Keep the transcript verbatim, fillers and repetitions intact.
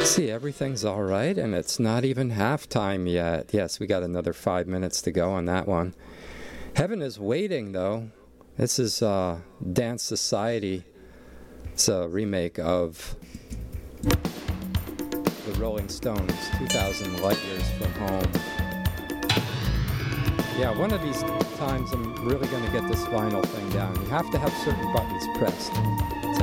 See, everything's all right, and it's not even halftime yet. Yes, we got another five minutes to go on that one. Heaven is Waiting, though. This is uh, Dance Society. It's a remake of the Rolling Stones, two thousand Light Years from Home. Yeah, one of these times I'm really going to get this vinyl thing down. You have to have certain buttons pressed to